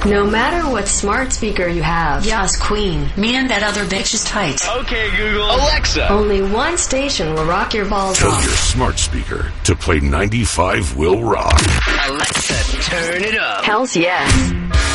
No matter what smart speaker you have. Yes, Queen. Man, that other bitch is tight. Okay, Google. Alexa. Only one station will rock your balls Tell off. your smart speaker to play 95 Will Rock. Alexa, turn it up. Hells yes.